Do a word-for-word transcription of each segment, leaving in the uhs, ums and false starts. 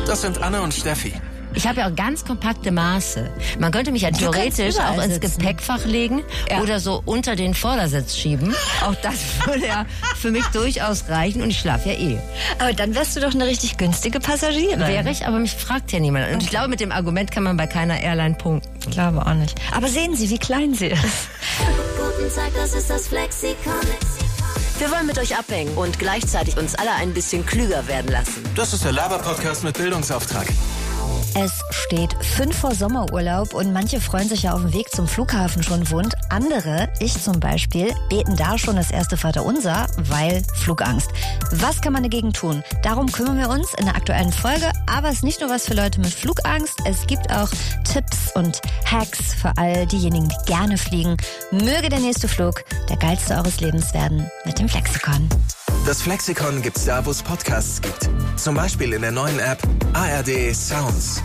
Das sind Anne und Steffi. Ich habe ja auch ganz kompakte Maße. Man könnte mich ja theoretisch auch ins sitzen. Gepäckfach legen ja. oder so unter den Vordersitz schieben. Auch das würde ja für mich durchaus reichen und ich schlafe ja eh. Aber dann wärst du doch eine richtig günstige Passagierin. Wäre ich, aber mich fragt ja niemand. Und okay. ich glaube, mit dem Argument kann man bei keiner Airline punkten. Ich glaube auch nicht. Aber sehen Sie, wie klein sie ist. Guten Tag, das ist das Flexikon. Wir wollen mit euch abhängen und gleichzeitig uns alle ein bisschen klüger werden lassen. Das ist der Laber-Podcast mit Bildungsauftrag. Es steht fünf vor Sommerurlaub und manche freuen sich ja auf dem Weg zum Flughafen schon wund. Andere, ich zum Beispiel, beten da schon das erste Vaterunser, weil Flugangst. Was kann man dagegen tun? Darum kümmern wir uns in der aktuellen Folge. Aber es ist nicht nur was für Leute mit Flugangst. Es gibt auch Tipps und Hacks für all diejenigen, die gerne fliegen. Möge der nächste Flug der geilste eures Lebens werden mit dem Flexikon. Das Flexikon gibt's da, wo es Podcasts gibt. Zum Beispiel in der neuen App A R D Sounds.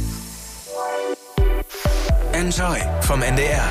Enjoy vom N D R.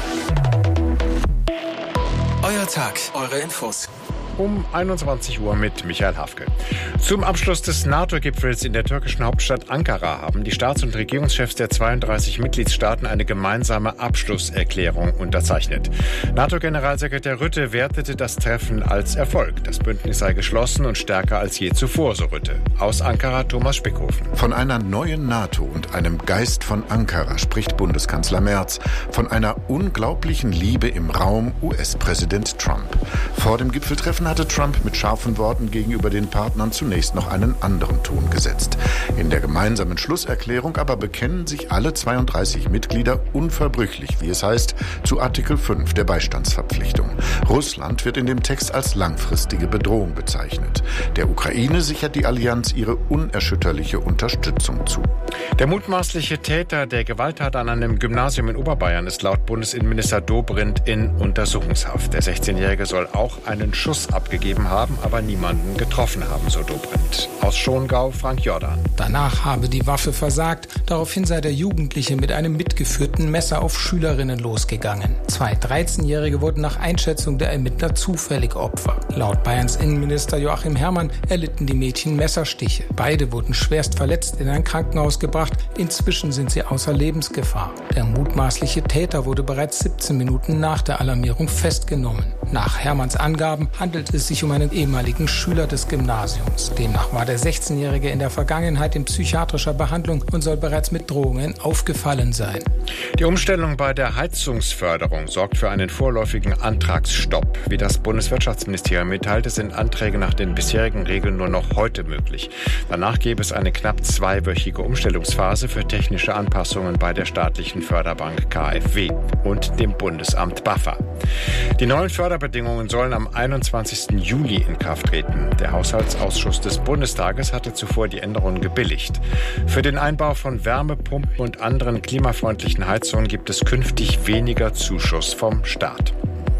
Euer Tag, eure Infos. Um einundzwanzig Uhr mit Michael Hafke. Zum Abschluss des NATO-Gipfels in der türkischen Hauptstadt Ankara haben die Staats- und Regierungschefs der zweiunddreißig Mitgliedstaaten eine gemeinsame Abschlusserklärung unterzeichnet. NATO-Generalsekretär Rutte wertete das Treffen als Erfolg. Das Bündnis sei geschlossen und stärker als je zuvor, so Rutte. Aus Ankara Thomas Spickhofen. Von einer neuen NATO und einem Geist von Ankara spricht Bundeskanzler Merz. Von einer unglaublichen Liebe im Raum U S-Präsident Trump. Vor dem Gipfeltreffen hatte Trump mit scharfen Worten gegenüber den Partnern zunächst noch einen anderen Ton gesetzt. In der gemeinsamen Schlusserklärung aber bekennen sich alle zweiunddreißig Mitglieder unverbrüchlich, wie es heißt, zu Artikel fünf der Beistandsverpflichtung. Russland wird in dem Text als langfristige Bedrohung bezeichnet. Der Ukraine sichert die Allianz ihre unerschütterliche Unterstützung zu. Der mutmaßliche Täter der Gewalttat an einem Gymnasium in Oberbayern ist laut Bundesinnenminister Dobrindt in Untersuchungshaft. Der sechzehnjährige soll auch einen Schuss abgegeben haben, aber niemanden getroffen haben, so Dobrindt. Aus Schongau, Frank Jordan. Danach habe die Waffe versagt. Daraufhin sei der Jugendliche mit einem mitgeführten Messer auf Schülerinnen losgegangen. Zwei dreizehnjährige wurden nach Einschätzung der Ermittler zufällig Opfer. Laut Bayerns Innenminister Joachim Herrmann erlitten die Mädchen Messerstiche. Beide wurden schwerst verletzt in ein Krankenhaus gebracht. Inzwischen sind sie außer Lebensgefahr. Der mutmaßliche Täter wurde bereits siebzehn Minuten nach der Alarmierung festgenommen. Nach Herrmanns Angaben handelt es sich um einen ehemaligen Schüler des Gymnasiums. Demnach war der sechzehnjährige in der Vergangenheit in psychiatrischer Behandlung und soll bereits mit Drohungen aufgefallen sein. Die Umstellung bei der Heizungsförderung sorgt für einen vorläufigen Antragsstopp. Wie das Bundeswirtschaftsministerium mitteilte, sind Anträge nach den bisherigen Regeln nur noch heute möglich. Danach gäbe es eine knapp zweiwöchige Umstellungsphase für technische Anpassungen bei der staatlichen Förderbank K f W und dem Bundesamt BAFA. Die neuen Förderbedingungen sollen am einundzwanzigsten Juli in Kraft treten. Der Haushaltsausschuss des Bundestages hatte zuvor die Änderungen gebilligt. Für den Einbau von Wärmepumpen und anderen klimafreundlichen Heizungen gibt es künftig weniger Zuschuss vom Staat.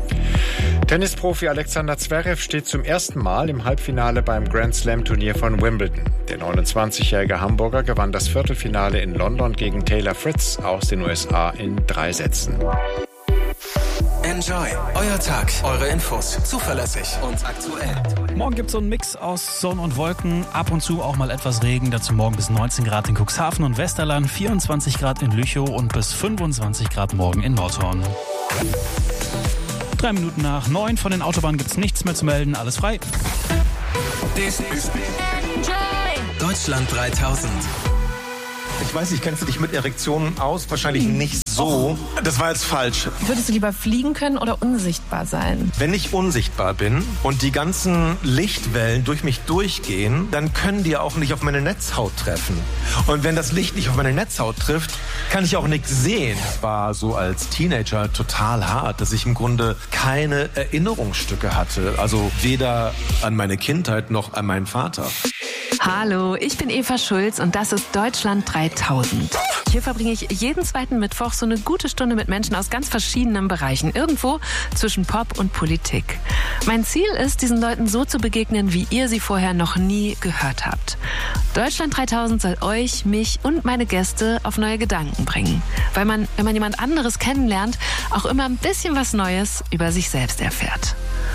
Tennisprofi Alexander Zverev steht zum ersten Mal im Halbfinale beim Grand-Slam-Turnier von Wimbledon. Der neunundzwanzigjährige Hamburger gewann das Viertelfinale in London gegen Taylor Fritz aus den U S A in drei Sätzen. Enjoy. Euer Tag, eure Infos. Zuverlässig und aktuell. Morgen gibt es so einen Mix aus Sonne und Wolken. Ab und zu auch mal etwas Regen. Dazu morgen bis neunzehn Grad in Cuxhaven und Westerland, vierundzwanzig Grad in Lüchow und bis fünfundzwanzig Grad morgen in Nordhorn. Drei Minuten nach neun. Von den Autobahnen gibt es nichts mehr zu melden. Alles frei. Das ist Deutschland dreitausend. Ich weiß nicht, kennst du dich mit Erektionen aus? Wahrscheinlich nicht so. Das war jetzt falsch. Würdest du lieber fliegen können oder unsichtbar sein? Wenn ich unsichtbar bin und die ganzen Lichtwellen durch mich durchgehen, dann können die auch nicht auf meine Netzhaut treffen. Und wenn das Licht nicht auf meine Netzhaut trifft, kann ich auch nichts sehen. Es war so als Teenager total hart, dass ich im Grunde keine Erinnerungsstücke hatte. Also weder an meine Kindheit noch an meinen Vater. Hallo, ich bin Eva Schulz und das ist Deutschland dreitausend. Hier verbringe ich jeden zweiten Mittwoch so eine gute Stunde mit Menschen aus ganz verschiedenen Bereichen, irgendwo zwischen Pop und Politik. Mein Ziel ist, diesen Leuten so zu begegnen, wie ihr sie vorher noch nie gehört habt. Deutschland dreitausend soll euch, mich und meine Gäste auf neue Gedanken bringen. Weil man, wenn man jemand anderes kennenlernt, auch immer ein bisschen was Neues über sich selbst erfährt.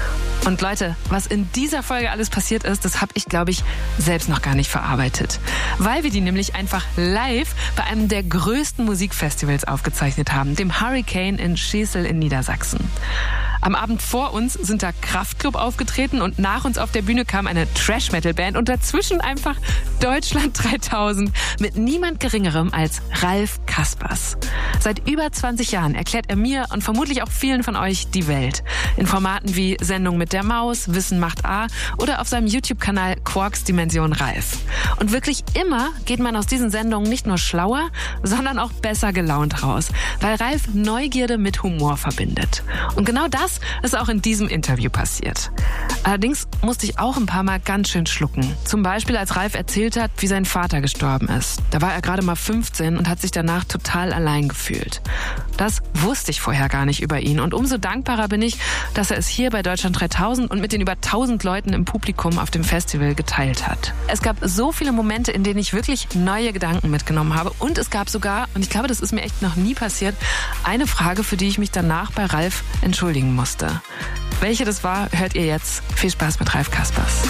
Und Leute, was in dieser Folge alles passiert ist, das habe ich, glaube ich, selbst noch gar nicht verarbeitet. Weil wir die nämlich einfach live bei einem der größten Musikfestivals aufgezeichnet haben, dem Hurricane in Schesel in Niedersachsen. Am Abend vor uns sind da Kraftklub aufgetreten und nach uns auf der Bühne kam eine Trash-Metal-Band und dazwischen einfach Deutschland dreitausend mit niemand Geringerem als Ralf Kaspers. Seit über zwanzig Jahren erklärt er mir und vermutlich auch vielen von euch die Welt. In Formaten wie Sendung mit der Maus, Wissen macht A oder auf seinem YouTube-Kanal Quarks Dimension Ralf. Und wirklich immer geht man aus diesen Sendungen nicht nur schlauer, sondern auch besser gelaunt raus, weil Ralf Neugierde mit Humor verbindet. Und genau das ist auch in diesem Interview passiert. Allerdings musste ich auch ein paar Mal ganz schön schlucken. Zum Beispiel, als Ralf erzählt hat, wie sein Vater gestorben ist. Da war er gerade mal fünfzehn und hat sich danach total allein gefühlt. Das wusste ich vorher gar nicht über ihn. Und umso dankbarer bin ich, dass er es hier bei Deutschland dreitausend und mit den über tausend Leuten im Publikum auf dem Festival geteilt hat. Es gab so viele Momente, in denen ich wirklich neue Gedanken mitgenommen habe. Und es gab sogar, und ich glaube, das ist mir echt noch nie passiert, eine Frage, für die ich mich danach bei Ralf entschuldigen musste. Welche das war, hört ihr jetzt. Viel Spaß mit Ralf Kaspers.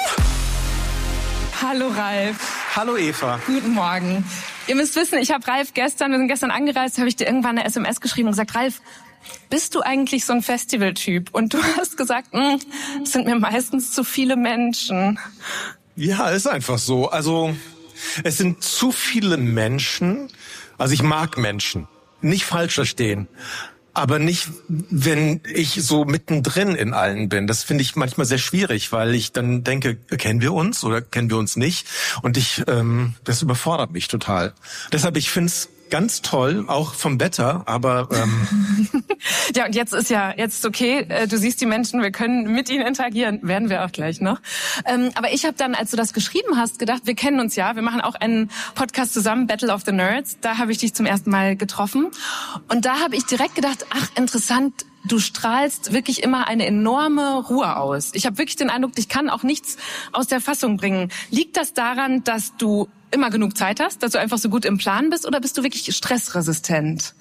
Hallo Ralf. Hallo Eva. Guten Morgen. Ihr müsst wissen, ich habe Ralf gestern, wir sind gestern angereist, habe ich dir irgendwann eine S M S geschrieben und gesagt, Ralf, bist du eigentlich so ein Festivaltyp? Und du hast gesagt, es sind mir meistens zu viele Menschen. Ja, ist einfach so. Also es sind zu viele Menschen. Also ich mag Menschen. Nicht falsch verstehen. Aber nicht, wenn ich so mittendrin in allen bin. Das finde ich manchmal sehr schwierig, weil ich dann denke, kennen wir uns oder kennen wir uns nicht? Und ich, ähm, das überfordert mich total. Deshalb, ich finde es ganz toll, auch vom Wetter, aber ähm ja, und jetzt ist ja jetzt okay, du siehst die Menschen, wir können mit ihnen interagieren, werden wir auch gleich noch. Ähm, aber ich habe dann, als du das geschrieben hast, gedacht, wir kennen uns ja, wir machen auch einen Podcast zusammen, Battle of the Nerds, da habe ich dich zum ersten Mal getroffen und da habe ich direkt gedacht, ach, interessant, du strahlst wirklich immer eine enorme Ruhe aus. Ich habe wirklich den Eindruck, dich kann auch nichts aus der Fassung bringen. Liegt das daran, dass du immer genug Zeit hast, dass du einfach so gut im Plan bist, oder bist du wirklich stressresistent?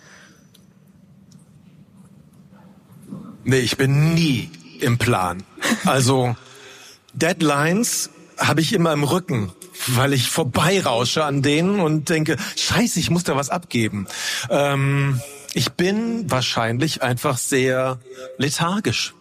Nee, ich bin nie im Plan. Also Deadlines habe ich immer im Rücken, weil ich vorbeirausche an denen und denke, scheiße, ich muss da was abgeben. Ähm, ich bin wahrscheinlich einfach sehr lethargisch.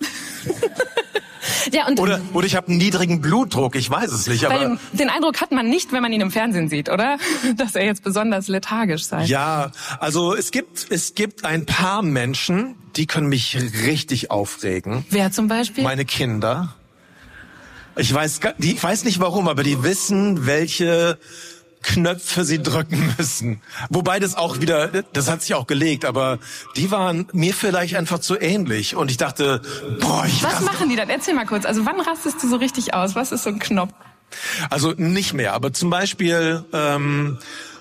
Ja, und oder, oder ich habe einen niedrigen Blutdruck, ich weiß es nicht. Aber weil den Eindruck hat man nicht, wenn man ihn im Fernsehen sieht, oder? Dass er jetzt besonders lethargisch sei. Ja, also es gibt es gibt ein paar Menschen, die können mich richtig aufregen. Wer zum Beispiel? Meine Kinder. Ich weiß, die, ich weiß nicht warum, aber die wissen, welche Knöpfe sie drücken müssen. Wobei das auch wieder, das hat sich auch gelegt, aber die waren mir vielleicht einfach zu ähnlich. Und ich dachte, boah, ich Was machen die dann? Erzähl mal kurz. Also wann rastest du so richtig aus? Was ist so ein Knopf? Also nicht mehr, aber zum Beispiel ähm,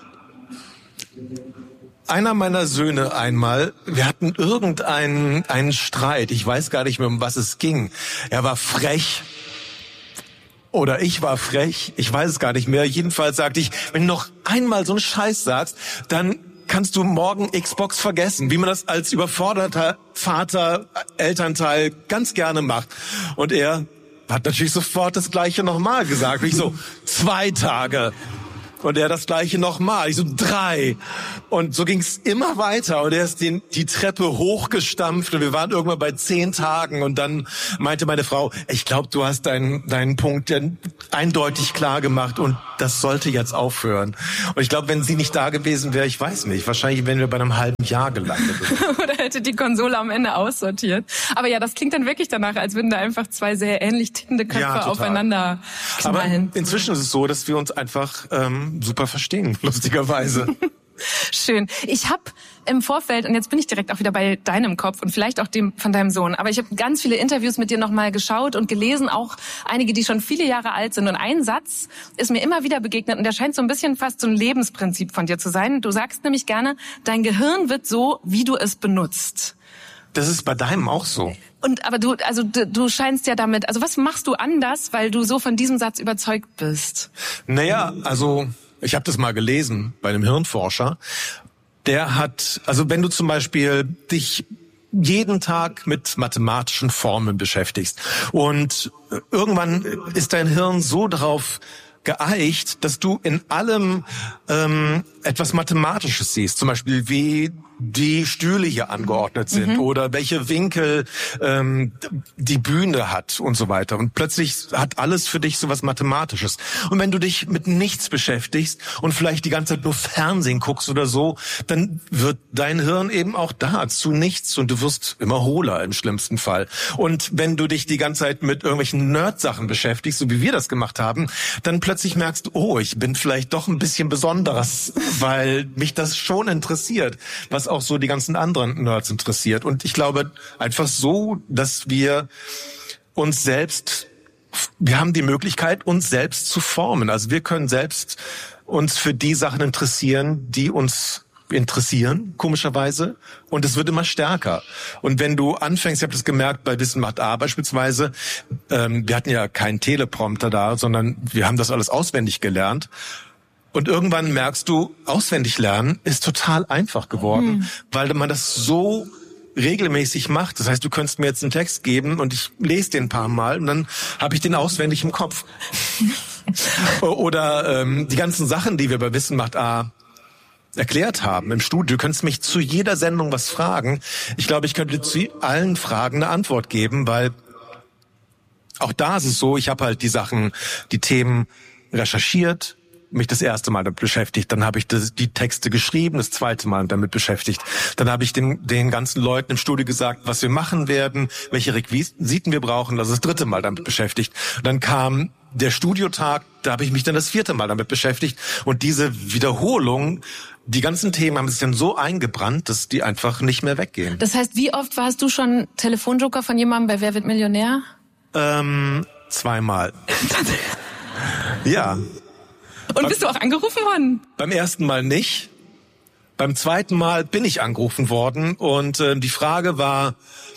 einer meiner Söhne einmal, wir hatten irgendeinen einen Streit, ich weiß gar nicht mehr, um was es ging. Er war frech. Oder ich war frech, ich weiß es gar nicht mehr. Jedenfalls sagte ich, wenn du noch einmal so einen Scheiß sagst, dann kannst du morgen Xbox vergessen, wie man das als überforderter Vater, Elternteil ganz gerne macht. Und er hat natürlich sofort das Gleiche nochmal gesagt. Und ich so, zwei Tage. Und er das Gleiche nochmal. Ich so, drei. Und so ging's immer weiter. Und er ist den, die Treppe hochgestampft. Und wir waren irgendwann bei zehn Tagen. Und dann meinte meine Frau, ich glaube, du hast deinen, deinen Punkt eindeutig klar gemacht. Und das sollte jetzt aufhören. Und ich glaube, wenn sie nicht da gewesen wäre, ich weiß nicht. Wahrscheinlich wären wir bei einem halben Jahr gelandet. Oder hätte die Konsole am Ende aussortiert. Aber ja, das klingt dann wirklich danach, als würden da einfach zwei sehr ähnlich tickende Köpfe ja, aufeinander knallen. Aber inzwischen ist es so, dass wir uns einfach ähm, super verstehen, lustigerweise. Schön. Ich habe im Vorfeld, und jetzt bin ich direkt auch wieder bei deinem Kopf und vielleicht auch dem von deinem Sohn, aber ich habe ganz viele Interviews mit dir nochmal geschaut und gelesen, auch einige, die schon viele Jahre alt sind. Und ein Satz ist mir immer wieder begegnet und der scheint so ein bisschen fast so ein Lebensprinzip von dir zu sein. Du sagst nämlich gerne, dein Gehirn wird so, wie du es benutzt. Das ist bei deinem auch so. Und aber du, also du, du scheinst ja damit, also was machst du anders, weil du so von diesem Satz überzeugt bist? Naja, also ich habe das mal gelesen bei einem Hirnforscher. Der hat, also wenn du zum Beispiel dich jeden Tag mit mathematischen Formeln beschäftigst. Und irgendwann ist dein Hirn so darauf geeicht, dass du in allem ähm, etwas Mathematisches siehst. Zum Beispiel, wie die Stühle hier angeordnet sind mhm. oder welche Winkel ähm, die Bühne hat und so weiter. Und plötzlich hat alles für dich so was Mathematisches. Und wenn du dich mit nichts beschäftigst und vielleicht die ganze Zeit nur Fernsehen guckst oder so, dann wird dein Hirn eben auch da zu nichts und du wirst immer hohler im schlimmsten Fall. Und wenn du dich die ganze Zeit mit irgendwelchen Nerd-Sachen beschäftigst, so wie wir das gemacht haben, dann plötzlich merkst du, oh, ich bin vielleicht doch ein bisschen besonderes, weil mich das schon interessiert, was auch so die ganzen anderen Nerds interessiert. Und ich glaube einfach so, dass wir uns selbst, wir haben die Möglichkeit, uns selbst zu formen. Also wir können selbst uns für die Sachen interessieren, die uns interessieren, komischerweise. Und es wird immer stärker. Und wenn du anfängst, ich habe das gemerkt bei Wissen macht A beispielsweise, ähm, wir hatten ja keinen Teleprompter da, sondern wir haben das alles auswendig gelernt. Und irgendwann merkst du, auswendig lernen ist total einfach geworden, mhm. weil man das so regelmäßig macht. Das heißt, du könntest mir jetzt einen Text geben und ich lese den ein paar Mal und dann habe ich den auswendig im Kopf. Oder ähm, die ganzen Sachen, die wir bei Wissen macht A erklärt haben im Studio. Du könntest mich zu jeder Sendung was fragen. Ich glaube, ich könnte zu allen Fragen eine Antwort geben, weil auch da ist es so, ich habe halt die Sachen, die Themen recherchiert, mich das erste Mal damit beschäftigt, dann habe ich das, die Texte geschrieben, das zweite Mal damit beschäftigt. Dann habe ich den, den ganzen Leuten im Studio gesagt, was wir machen werden, welche Requisiten wir brauchen, das ist das dritte Mal damit beschäftigt. Dann kam der Studiotag, da habe ich mich dann das vierte Mal damit beschäftigt. Und diese Wiederholung, die ganzen Themen haben sich dann so eingebrannt, dass die einfach nicht mehr weggehen. Das heißt, wie oft warst du schon Telefonjoker von jemandem bei Wer wird Millionär? Ähm, zweimal. Ja. Und bist du auch angerufen worden? Beim ersten Mal nicht. Beim zweiten Mal bin ich angerufen worden und äh, die Frage war,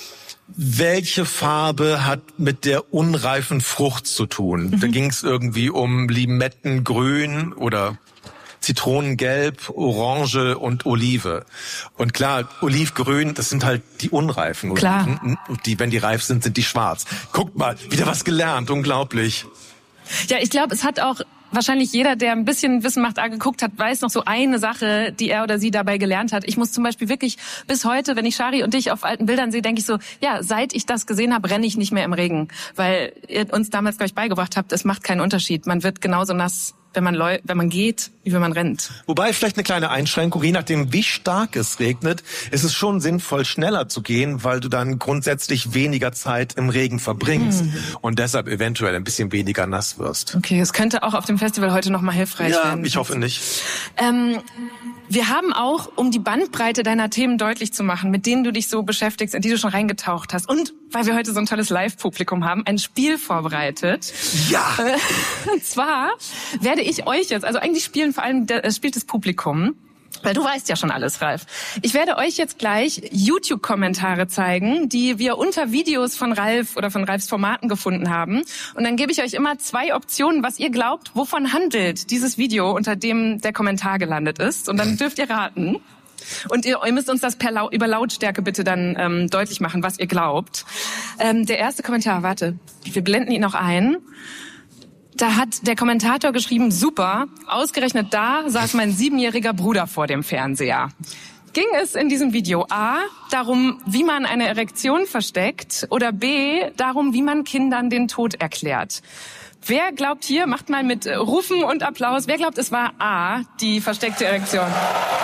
welche Farbe hat mit der unreifen Frucht zu tun? Mhm. Da ging es irgendwie um Limettengrün oder Zitronengelb, Orange und Olive. Und klar, Olivgrün, das sind halt die unreifen klar. Oliven. Die, wenn die reif sind, sind die schwarz. Guckt mal, wieder was gelernt, unglaublich. Ja, ich glaube, es hat auch wahrscheinlich jeder, der ein bisschen Wissen macht A geguckt hat, weiß noch so eine Sache, die er oder sie dabei gelernt hat. Ich muss zum Beispiel wirklich bis heute, wenn ich Shari und dich auf alten Bildern sehe, denke ich so, ja, seit ich das gesehen habe, renne ich nicht mehr im Regen. Weil ihr uns damals, glaube ich, beigebracht habt, es macht keinen Unterschied. Man wird genauso nass, wenn man läu- wenn man geht, wie wenn man rennt. Wobei vielleicht eine kleine Einschränkung, je nachdem wie stark es regnet, ist es schon sinnvoll, schneller zu gehen, weil du dann grundsätzlich weniger Zeit im Regen verbringst mhm. und deshalb eventuell ein bisschen weniger nass wirst. Okay, es könnte auch auf dem Festival heute noch mal hilfreich ja, werden. Ja, ich hoffe nicht. Ähm, wir haben auch, um die Bandbreite deiner Themen deutlich zu machen, mit denen du dich so beschäftigst, in die du schon reingetaucht hast, und weil wir heute so ein tolles Live-Publikum haben, ein Spiel vorbereitet. Ja! Und zwar werde ich euch jetzt, also eigentlich spielen vor allem, das spielt das Publikum, weil du weißt ja schon alles, Ralf. Ich werde euch jetzt gleich YouTube-Kommentare zeigen, die wir unter Videos von Ralf oder von Ralfs Formaten gefunden haben. Und dann gebe ich euch immer zwei Optionen, was ihr glaubt, wovon handelt dieses Video, unter dem der Kommentar gelandet ist. Und dann dürft ihr raten. Und ihr, ihr müsst uns das per Lau- über Lautstärke bitte dann ähm, deutlich machen, was ihr glaubt. Ähm, der erste Kommentar, warte, wir blenden ihn noch ein. Da hat der Kommentator geschrieben, super, ausgerechnet da saß mein siebenjähriger Bruder vor dem Fernseher. Ging es in diesem Video A darum, wie man eine Erektion versteckt, oder B darum, wie man Kindern den Tod erklärt? Wer glaubt hier, macht mal mit Rufen und Applaus, wer glaubt, es war A, die versteckte Erektion?